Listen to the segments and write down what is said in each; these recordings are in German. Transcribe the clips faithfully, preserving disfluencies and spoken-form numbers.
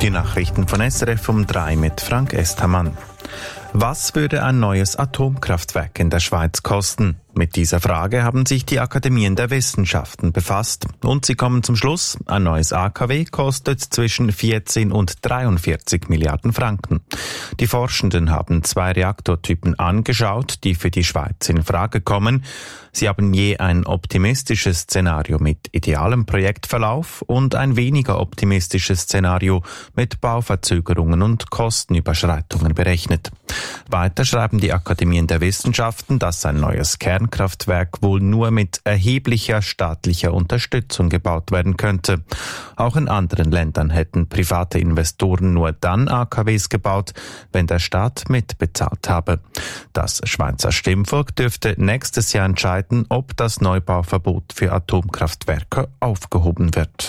Die Nachrichten von S R F um drei mit Frank Estermann. Was würde ein neues Atomkraftwerk in der Schweiz kosten? Mit dieser Frage haben sich die Akademien der Wissenschaften befasst. Und sie kommen zum Schluss, ein neues A K W kostet zwischen vierzehn und dreiundvierzig Milliarden Franken. Die Forschenden haben zwei Reaktortypen angeschaut, die für die Schweiz in Frage kommen. Sie haben je ein optimistisches Szenario mit idealem Projektverlauf und ein weniger optimistisches Szenario mit Bauverzögerungen und Kostenüberschreitungen berechnet. Weiter schreiben die Akademien der Wissenschaften, dass ein neues Kernkraftwerk wohl nur mit erheblicher staatlicher Unterstützung gebaut werden könnte. Auch in anderen Ländern hätten private Investoren nur dann A K Ws gebaut, wenn der Staat mitbezahlt habe. Das Schweizer Stimmvolk dürfte nächstes Jahr entscheiden, ob das Neubauverbot für Atomkraftwerke aufgehoben wird.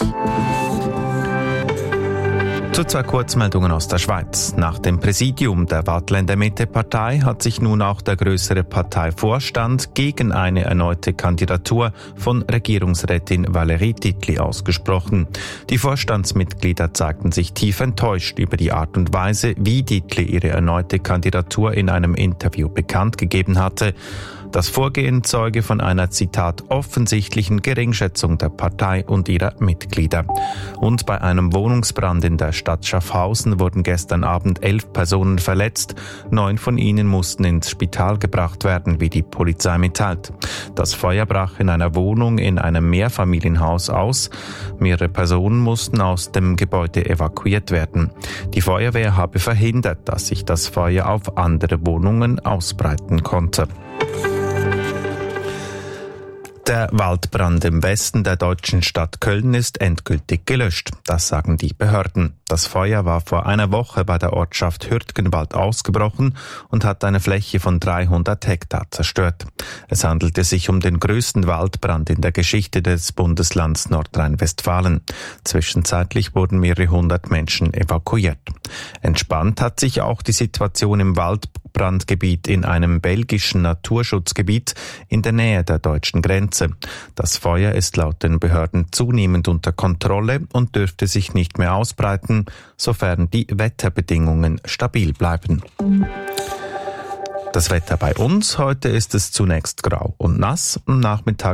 Zu zwei Kurzmeldungen aus der Schweiz. Nach dem Präsidium der Waadtländer Mitte-Partei hat sich nun auch der größere Parteivorstand gegen eine erneute Kandidatur von Regierungsrätin Valérie Dietli ausgesprochen. Die Vorstandsmitglieder zeigten sich tief enttäuscht über die Art und Weise, wie Dietli ihre erneute Kandidatur in einem Interview bekannt gegeben hatte. Das Vorgehen zeuge von einer, Zitat, offensichtlichen Geringschätzung der Partei und ihrer Mitglieder. Und bei einem Wohnungsbrand in der Stadt Schaffhausen wurden gestern Abend elf Personen verletzt. Neun von ihnen mussten ins Spital gebracht werden, wie die Polizei mitteilt. Das Feuer brach in einer Wohnung in einem Mehrfamilienhaus aus. Mehrere Personen mussten aus dem Gebäude evakuiert werden. Die Feuerwehr habe verhindert, dass sich das Feuer auf andere Wohnungen ausbreiten konnte. Der Waldbrand im Westen der deutschen Stadt Köln ist endgültig gelöscht. Das sagen die Behörden. Das Feuer war vor einer Woche bei der Ortschaft Hürtgenwald ausgebrochen und hat eine Fläche von dreihundert Hektar zerstört. Es handelte sich um den größten Waldbrand in der Geschichte des Bundeslands Nordrhein-Westfalen. Zwischenzeitlich wurden mehrere hundert Menschen evakuiert. Entspannt hat sich auch die Situation im Waldbrandgebiet in einem belgischen Naturschutzgebiet in der Nähe der deutschen Grenze. Das Feuer ist laut den Behörden zunehmend unter Kontrolle und dürfte sich nicht mehr ausbreiten, sofern die Wetterbedingungen stabil bleiben. Das Wetter bei uns: Heute ist es zunächst grau und nass, am Nachmittag